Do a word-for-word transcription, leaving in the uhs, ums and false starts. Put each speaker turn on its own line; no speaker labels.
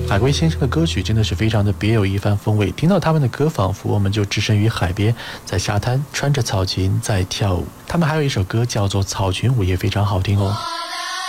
海龟先生的歌曲真的是非常的别有一番风味，听到他们的歌，仿佛我们就置身于海边，在沙滩穿着草裙在跳舞。他们还有一首歌叫做《草裙舞》，也非常好听哦。